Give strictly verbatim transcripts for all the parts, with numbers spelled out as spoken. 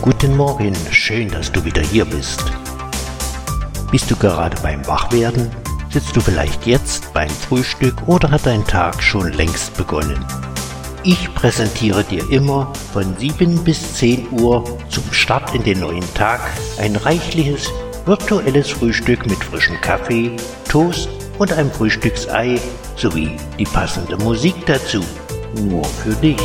Guten Morgen, schön, dass du wieder hier bist. Bist du gerade beim Wachwerden? Sitzt du vielleicht jetzt beim Frühstück oder hat dein Tag schon längst begonnen? Ich präsentiere dir immer von sieben bis zehn Uhr zum Start in den neuen Tag ein reichliches virtuelles Frühstück mit frischem Kaffee, Toast und einem Frühstücksei sowie die passende Musik dazu. Nur für dich.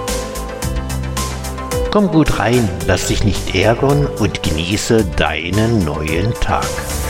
Komm gut rein, lass dich nicht ärgern und genieße deinen neuen Tag.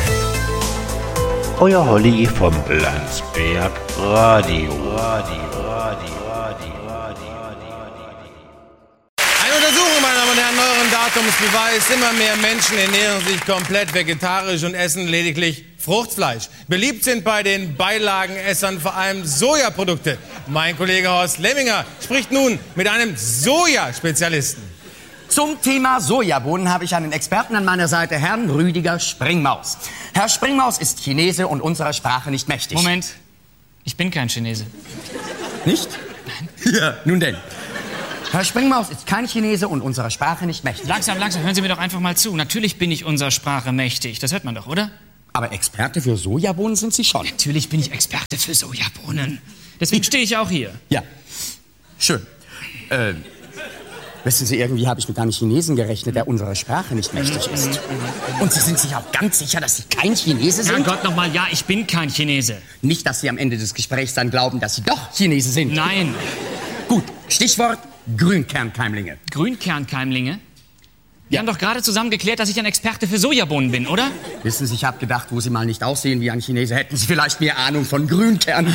Euer Holly vom Landsberg Radio. Radio, Radio, Radio, Radio, Radio. Eine Untersuchung, meine Damen und Herren, neueren Datums beweist, immer mehr Menschen ernähren sich komplett vegetarisch und essen lediglich Fruchtfleisch. Beliebt sind bei den Beilagenessern vor allem Sojaprodukte. Mein Kollege Horst Lemminger spricht nun mit einem Sojaspezialisten. Zum Thema Sojabohnen habe ich einen Experten an meiner Seite, Herrn Rüdiger Springmaus. Herr Springmaus ist Chinese und unserer Sprache nicht mächtig. Moment, ich bin kein Chinese. Nicht? Nein. Ja, nun denn. Herr Springmaus ist kein Chinese und unserer Sprache nicht mächtig. Langsam, langsam, hören Sie mir doch einfach mal zu. Natürlich bin ich unserer Sprache mächtig, das hört man doch, oder? Aber Experte für Sojabohnen sind Sie schon. Natürlich bin ich Experte für Sojabohnen. Deswegen stehe ich auch hier. Ja, schön. Äh, wissen Sie, irgendwie habe ich mit einem Chinesen gerechnet, der unserer Sprache nicht mächtig ist. Und Sie sind sich auch ganz sicher, dass Sie kein Chinese sind? Herrgott, nochmal, ja, ich bin kein Chinese. Nicht, dass Sie am Ende des Gesprächs dann glauben, dass Sie doch Chinese sind. Nein. Gut, Stichwort Grünkernkeimlinge. Grünkernkeimlinge? Wir Ja. haben doch gerade zusammen geklärt, dass ich ein Experte für Sojabohnen bin, oder? Wissen Sie, ich habe gedacht, wo Sie mal nicht aussehen wie ein Chinese, hätten Sie vielleicht mehr Ahnung von Grünkern.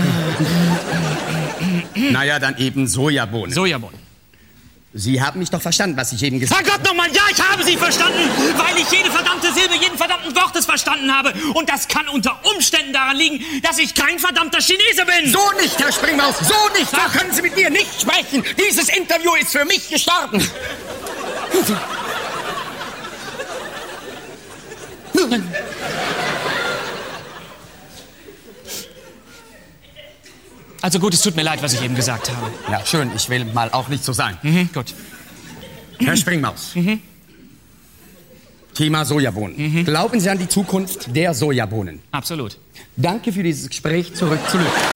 Naja, dann eben Sojabohnen. Sojabohnen. Sie haben mich doch verstanden, was ich eben gesagt habe. Herrgott, nochmal, ja, ich habe Sie verstanden, weil ich jede verdammte Silbe, jeden verdammten Wortes verstanden habe. Und das kann unter Umständen daran liegen, dass ich kein verdammter Chinese bin. So nicht, Herr Springmaus, so nicht. So können Sie mit mir nicht sprechen. Dieses Interview ist für mich gestorben. Also gut, es tut mir leid, was ich eben gesagt habe. Ja, schön, ich will mal auch nicht so sein. Mhm, gut. Herr Springmaus. Mhm. Thema Sojabohnen. Mhm. Glauben Sie an die Zukunft der Sojabohnen? Absolut. Danke für dieses Gespräch. Zurück zu Lück.